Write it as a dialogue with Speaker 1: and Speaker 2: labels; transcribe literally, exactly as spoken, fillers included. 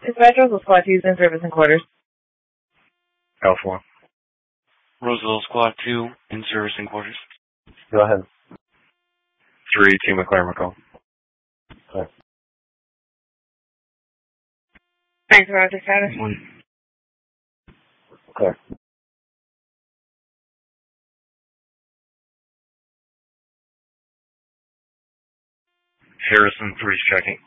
Speaker 1: Dispatch Roseville Squad two in service and quarters.
Speaker 2: Alpha one.
Speaker 3: Roseville Squad two in service and quarters.
Speaker 2: Go ahead. Three, Team McLaren McCall. Okay.
Speaker 1: Thanks, Roger. Status.
Speaker 3: One.
Speaker 2: Okay. Harrison three checking.